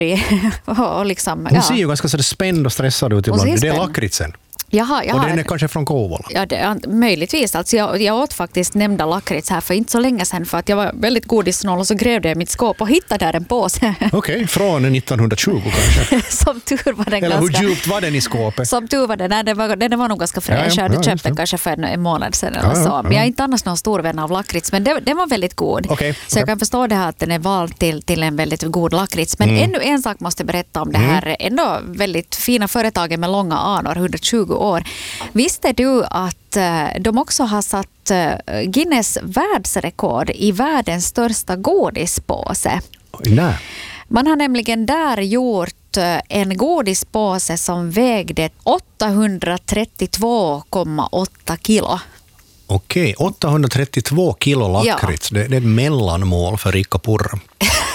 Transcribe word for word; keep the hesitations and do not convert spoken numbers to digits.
och liksom, Hon ja. ser ju ganska så spänd och stressad ut ibland. Det är lakritsen. Jaha, jaha. Och den är kanske från Kouvola. Ja, det, möjligtvis. Alltså jag, jag åt faktiskt nämnda lakrits här för inte så länge sedan för att jag var väldigt godissnål och så grävde jag i mitt skåp och hittade där en påse. Okej, okay, från nittonhundratjugo kanske. Som tur var den Eller ganska... hur djupt var den i skåpet? Som tur var den. Nej, den, var, den var nog ganska fräsch. Ja, ja, jag hade ja, köpt den kanske för en, en månad sedan eller ja, så. Ja, ja. Men jag är inte annars någon stor vän av lakrits. Men det, den var väldigt god. Okay, så okay. jag kan förstå det här att den är vald till, till en väldigt god lakrits. Men mm. ännu en sak måste jag berätta om det här mm. ändå väldigt fina företaget med långa anor, hundratjugo år. Visste du att de också har satt Guinness världsrekord i världens största godispåse? Nej. Man har nämligen där gjort en godispåse som vägde åttahundratrettiotvå komma åtta kilo. Okej, åttahundratrettiotvå kilo lakrits. Ja. Det, det är ett mellanmål för Rickard Purra.